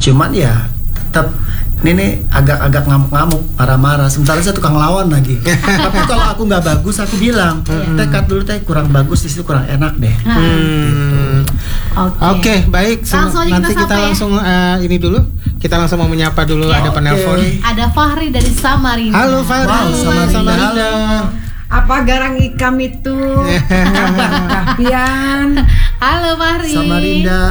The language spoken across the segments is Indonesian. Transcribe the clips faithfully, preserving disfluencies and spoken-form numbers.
Cuman ya tetap ini nih agak-agak ngamuk-ngamuk, marah-marah. Sementara saya tukang lawan lagi. Tapi kalau aku nggak bagus, aku bilang, teh cut dulu teh kurang bagus, di situ kurang enak deh. Hmm. Oke, Oke, okay, baik. Langsung aja Nanti kita kita, sapa ya. langsung uh, ini dulu. Kita langsung mau menyapa dulu, Ya, ada oke. penelpon. ada Fahri dari Samarinda. Halo Fahri, Wow, Samarinda. Samarinda. Apa garang ikam itu? Kapian. Halo Fahri. Samarinda.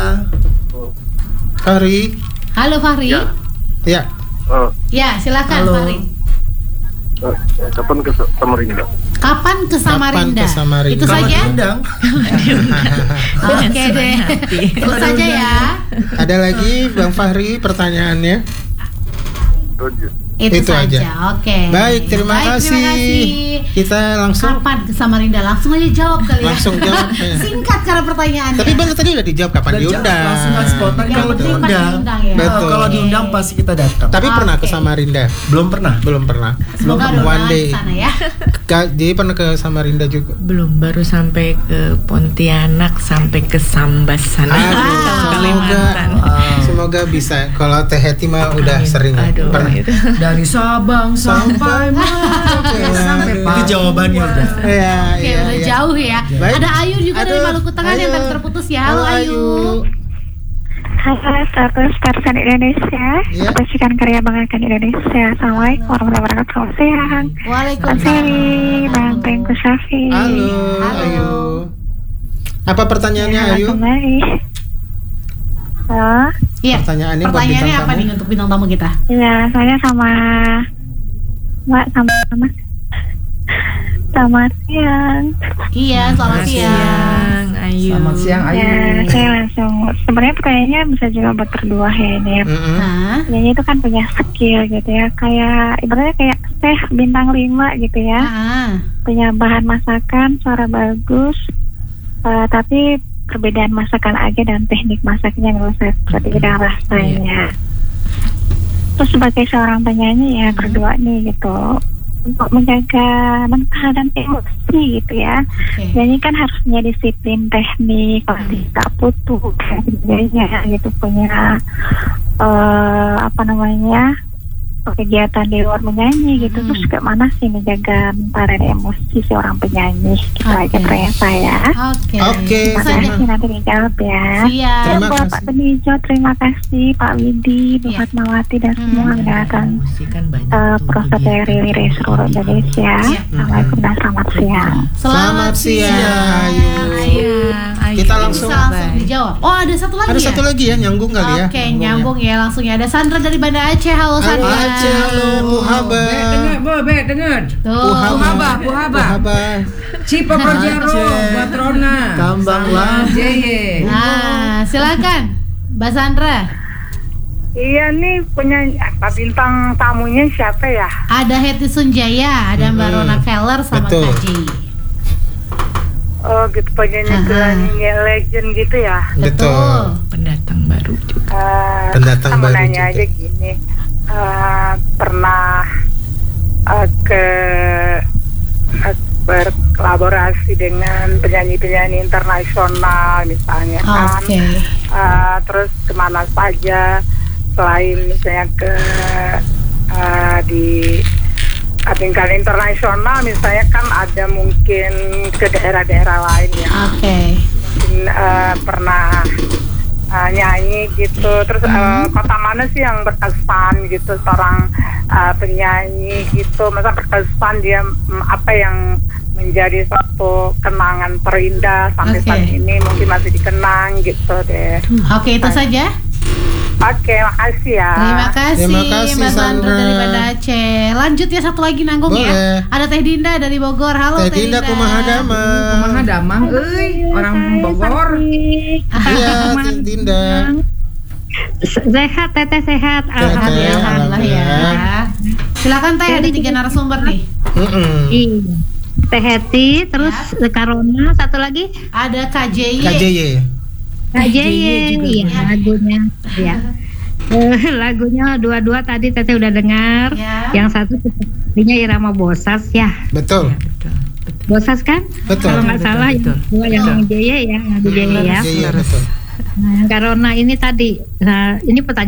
Fahri. Halo Fahri. Ya. Ya. Oh, Ya, silakan Halo. Fahri. eh, kapan ke Samarinda? Kapan ke Samarinda? ke Samarinda? Itu Kalau saja. diundang, Oke deh. Itu saja ya. Ada lagi Bang Fahri pertanyaannya? Tujuh. Itu, Itu saja. aja. Oke. Baik, terima Baik, kasih. Terima kasih. Kita langsung Kapan ke Samarinda? Langsung aja jawab kali ya. langsung jawab. ya. Singkat karena pertanyaannya. Tapi Bang tadi udah dijawab kapan udah diundang. langsung spontan Yang kalau penting pas diundang. diundang ya. Betul. Oh, kalau diundang pasti kita datang. Tapi pernah ke Oke. Samarinda? Belum pernah. Belum pernah. Semoga ada One undangan day. di sana ya. Ka- Jadi pernah ke Samarinda juga? Belum, baru sampai ke Pontianak, sampai ke Sambas sana. Aduh, Ke Kalimantan. Wow. Semoga bisa. Kalau Teh Heti mah udah Amin. sering ya. Aduh, Pernah. itu. Dari Sabang sampai Merauke sampai Itu jawabannya udah. Iya, Oke, iya, udah iya. jauh ya. Baik. Ada Ayu juga dari Aduh, Maluku Tengah yang Ayu. tadi terputus ya. Halo, Ayu. Halo, status Tarsan Indonesia. Iya. Persisikan karya banggakan Indonesia. Assalamualaikum warahmatullahi wabarakatuh. Selamat siang. Bang Waalaikumsalam. Ferry, Bang Tengku Syafi. Halo, Halo. Ayu. Apa pertanyaannya, Ya, Ayu? kembali. Halo. Iya. Pertanyaannya buat Pertanyaannya bintang apa tamu. nih untuk bintang tamu kita? Ya, saya sama Mbak sama sama Selamat siang. Iya, selamat siang. Ayu. Selamat siang Ayu. Ya, saya langsung sebenarnya pertanyaannya bisa juga buat berdua ya ini ya. Mm-mm. Nah, Nyanyi itu kan punya skill gitu ya, kayak ibaratnya kayak chef bintang lima gitu ya. ah, Punya bahan masakan, suara bagus, eh, tapi perbedaan masakan aja dan teknik masaknya menurut saya berbeda rasanya. Terus sebagai seorang penyanyi ya berdua nih gitu, untuk menjaga mental dan emosi gitu ya. oke. Nyanyi kan harus punya disiplin teknik, kalau tidak putus dan sebagainya gitu, punya eh, apa namanya kegiatan di luar menyanyi gitu. Hmm. Terus gimana sih menjaga mental dan emosi seorang penyanyi, gitu Oke. aja pertanyaan saya. Oke. Oke, Itu Terima saja. kasih, nanti dijawab ya. Siap. Terima Buat kasih. Pak Benijo, terima kasih Pak Widi, Bu Iya. Fatmawati dan Hmm. semua mendengarkan Emosi kan banyak uh, tuh proses dari kegiatan. Riri seluruh Indonesia. Iya. Assalamualaikum dan selamat siang. Selamat siang, Ayu. Siang, Ayu. Kita langsung- Bisa langsung dijawab. Oh, ada satu lagi Ada ya? satu lagi ya, nyambung kali ya. Oke, nyambung ya langsung ya. Ada Sandra dari Banda Aceh. Halo Halo Sandra. Aceh, halo Bu Haba. Be dengar, bo, be dengar. Tuh. Puhaba, Bu Puhaba. Haba. Cipa Projero Aceh. buat Rona. Tambang Sama lah. Jeye. Nah, silakan, Mbak Sandra. Iya nih punya apa bintang tamunya siapa ya? Ada Heti Sunjaya, ada Mbak Mm-mm. Rona Keller sama Betul. Kak Jay. Oh gitu penyanyi Aha. penyanyi legend gitu ya. Betul. Pendatang baru juga. Eh, Pendatang saya mau baru nanya juga. aja gini, eh, pernah eh, ke eh, berkolaborasi dengan penyanyi-penyanyi internasional misalnya kan? Oke. Eh, terus kemana saja selain misalnya ke eh, di tingkat internasional misalnya kan ada mungkin ke daerah-daerah lain ya. Oke. Mungkin eh, pernah eh, nyanyi gitu. Terus eh, kota mana sih yang berkesan gitu seorang eh, penyanyi gitu? Masa berkesan dia mm, apa yang menjadi suatu kenangan terindah sampai Oke. saat ini mungkin masih dikenang gitu deh. Oke, itu saja. Oke, makasih ya. Terima kasih, Terima kasih, Mbak Sandra Sandra. dari Banda Aceh. Lanjut ya, satu lagi nanggung Boleh. ya. Ada Teh Dinda dari Bogor. Halo Teh Dinda kumaha damang. Kumaha damang euy, orang Bogor. Iya, Teh Dinda. Sehat, teteh sehat. Alhamdulillah, alhamdulillah ya. alhamdulillah. Silakan Teh, ada tiga narasumber nih. Mm-mm. Iya. Teh Heti, terus Karona, satu lagi Ada K J Y. K J Y. Kak Jeye, juga iya banyak. lagunya, ya. Eh, lagunya dua-dua tadi Teteh udah dengar. Ya. Yang satu sepertinya Irama Bosas ya, Betul. Betul. Bosas kan? Betul. Kalau nggak Betul, salah betul. yang dua yang Jeye ya, yang Jeye ya. K J Y, betul. Nah, yang Karona ini tadi, nah ini pertanyaan.